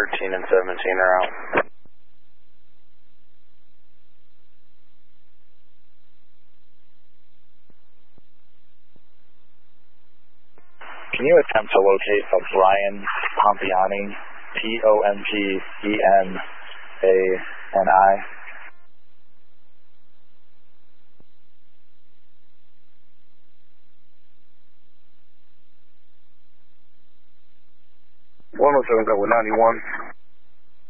13 and 17 are out. Can you attempt to locate a Brian Pompiani, P-O-M-P-E-N-A-N-I? One oh seven, go with 91.